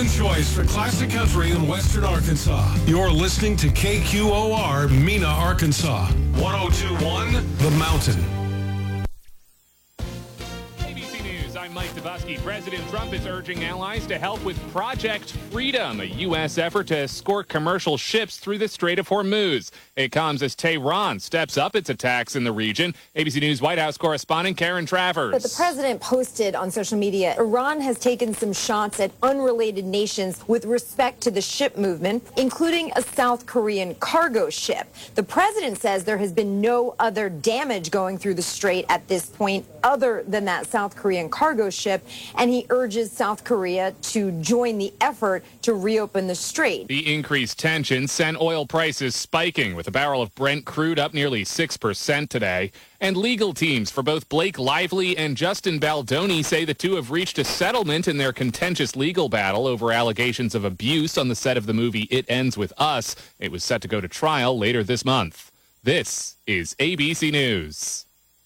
choice for classic country in western Arkansas. You're listening to KQOR, Mena, Arkansas. 1021 The Mountain. I'm Mike Dubusky. President Trump is urging allies to help with Project Freedom, a U.S. effort to escort commercial ships through the Strait of Hormuz. It comes as Tehran steps up its attacks in the region. ABC News White House correspondent Karen Travers. But the president posted on social media, Iran has taken some shots at unrelated nations with respect to the ship movement, including a South Korean cargo ship. The president says there has been no other damage going through the strait at this point other than that South Korean cargo ship, and he urges South Korea to join the effort to reopen the strait. The increased tension sent oil prices spiking, with a barrel of Brent crude up nearly 6% today. And legal teams for both Blake Lively and Justin Baldoni say the two have reached a settlement in their contentious legal battle over allegations of abuse on the set of the movie It Ends With Us. It was set to go to trial later this month. This is ABC News.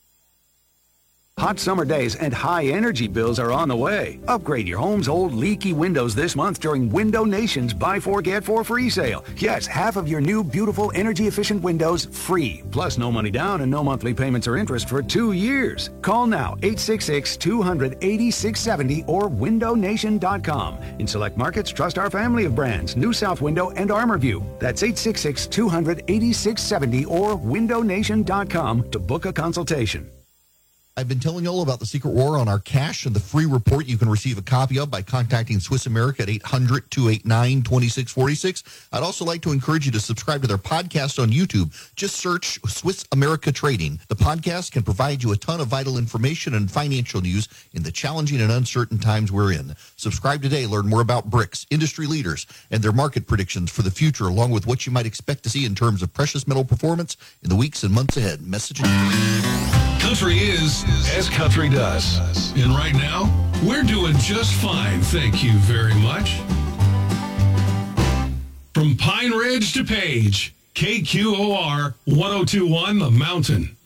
Hot summer days and high energy bills are on the way. Upgrade your home's old leaky windows this month during Window Nation's Buy 4 Get 4 free sale. Yes, half of your new beautiful energy efficient windows free. Plus no money down and no monthly payments or interest for 2 years. Call now 866-200-8670 or windownation.com. In select markets, trust our family of brands, New South Window and ArmorView. That's 866-200-8670 or windownation.com to book a consultation. I've been telling you all about the Secret War on our cash and the free report you can receive a copy of by contacting Swiss America at 800-289-2646. I'd also like to encourage you to subscribe to their podcast on YouTube. Just search Swiss America Trading. The podcast can provide you a ton of vital information and financial news in the challenging and uncertain times we're in. Subscribe today. Learn more about BRICS, industry leaders, and their market predictions for the future, along with what you might expect to see in terms of precious metal performance in the weeks and months ahead. Message. Country is as country does. And right now, we're doing just fine, thank you very much. From Pine Ridge to Page, KQOR 1021 The Mountain.